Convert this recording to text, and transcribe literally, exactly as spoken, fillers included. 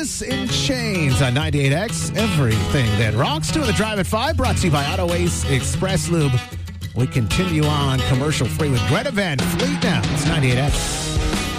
Alice in Chains on ninety-eight X. Everything that rocks. Doing the Drive at five, brought to you by Auto Ace Express Lube. We continue on commercial free with Greta Van Fleet now. It's ninety-eight X.